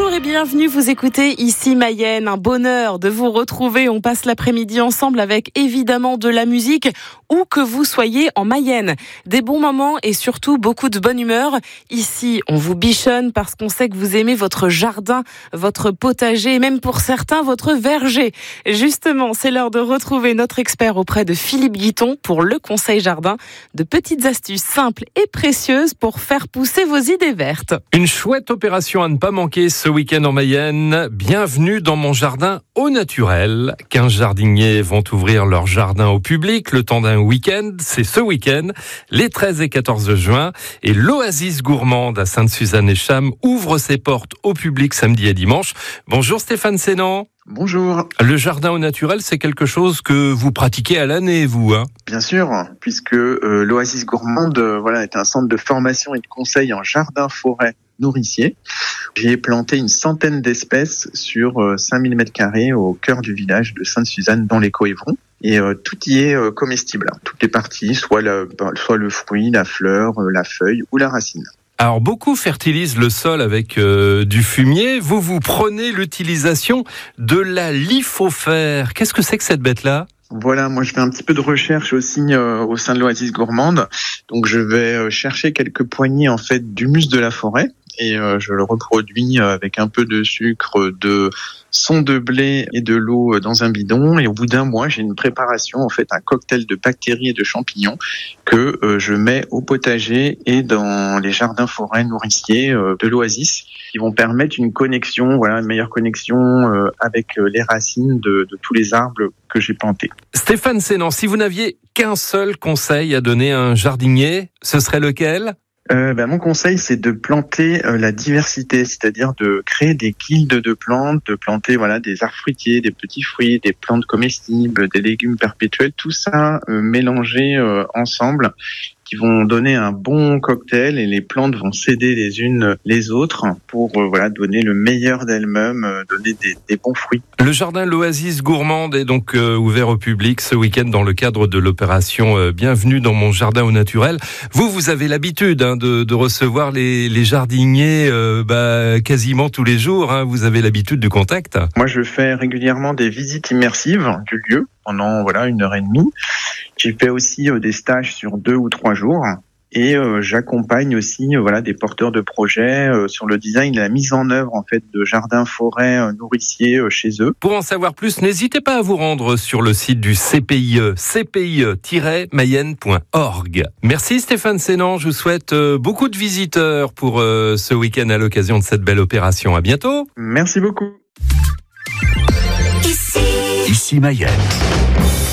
Bonjour et bienvenue, vous écoutez Ici Mayenne, un bonheur de vous retrouver. On passe l'après-midi ensemble avec évidemment de la musique, où que vous soyez en Mayenne. Des bons moments et surtout beaucoup de bonne humeur. Ici, on vous bichonne parce qu'on sait que vous aimez votre jardin, votre potager et même pour certains, votre verger. Justement, c'est l'heure de retrouver notre expert auprès de Philippe Guiton pour le Conseil Jardin. De petites astuces simples et précieuses pour faire pousser vos idées vertes. Une chouette opération à ne pas manquer ce week-end en Mayenne. Bienvenue dans mon jardin au naturel. 15 jardiniers vont ouvrir leur jardin au public le temps d'un week-end. C'est ce week-end, les 13 et 14 juin. Et l'Oasis Gourmande à Sainte-Suzanne-et-Cham ouvre ses portes au public samedi et dimanche. Bonjour Stéphane Sénan. Bonjour. Le jardin au naturel, c'est quelque chose que vous pratiquez à l'année, vous, hein ? Bien sûr, puisque l'Oasis Gourmande est un centre de formation et de conseil en jardin-forêt nourricier. J'ai planté une centaine d'espèces sur 5000 m² au cœur du village de Sainte-Suzanne dans les Coëvrons. Et tout y est comestible, toutes les parties, soit le fruit, la fleur, la feuille ou la racine. Alors, beaucoup fertilisent le sol avec du fumier. Vous prenez l'utilisation de la lithofère. Qu'est-ce que c'est que cette bête-là ? Voilà, moi je fais un petit peu de recherche aussi au sein de l'Oasis Gourmande. Donc je vais chercher quelques poignées en fait d'humus de la forêt et je le reproduis avec un peu de sucre, de son de blé et de l'eau dans un bidon. Et au bout d'un mois, j'ai une préparation, en fait, un cocktail de bactéries et de champignons que je mets au potager et dans les jardins forêts nourriciers de l'Oasis, qui vont permettre une connexion, une meilleure connexion avec les racines de tous les arbres que j'ai plantés. Stéphane Sénan, si vous n'aviez qu'un seul conseil à donner à un jardinier, ce serait lequel ? Mon conseil, c'est de planter la diversité, c'est-à-dire de créer des guildes de plantes, de planter des arbres fruitiers, des petits fruits, des plantes comestibles, des légumes perpétuels, tout ça mélangé ensemble, qui vont donner un bon cocktail et les plantes vont s'aider les unes les autres pour donner le meilleur d'elles-mêmes, donner des bons fruits. Le jardin L'Oasis Gourmande est donc ouvert au public ce week-end dans le cadre de l'opération Bienvenue dans mon jardin au naturel. Vous avez l'habitude de recevoir les jardiniers quasiment tous les jours. Vous avez l'habitude du contact. Moi, je fais régulièrement des visites immersives du lieu pendant 1h30. J'ai fait aussi des stages sur 2 ou 3 jours et j'accompagne aussi des porteurs de projets sur le design et la mise en œuvre en fait de jardins forêts nourriciers chez eux. Pour en savoir plus, n'hésitez pas à vous rendre sur le site du CPIE, cpi-mayenne.org. Merci Stéphane Sénan, je vous souhaite beaucoup de visiteurs pour ce week-end à l'occasion de cette belle opération. À bientôt. Merci beaucoup. Ici Mayenne.